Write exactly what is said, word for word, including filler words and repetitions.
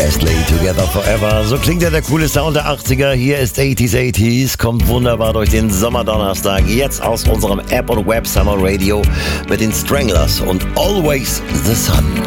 Presley, Together Forever. So klingt ja der coole Sound der achtziger. Hier ist achtziger achtziger, kommt wunderbar durch den Sommerdonnerstag. Jetzt aus unserem App und Web Summer Radio mit den Stranglers und Always the Sun.